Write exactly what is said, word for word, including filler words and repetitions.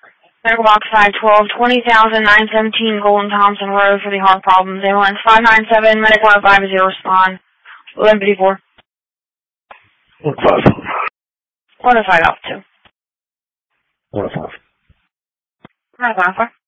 Medical box five twelve, twenty thousand nine seventeen Golden Thompson Road for the heart problems. Ambulance five nine seven, medical at five zero, respond. eleven fifty-four. One five. What if I got two? One five. One five.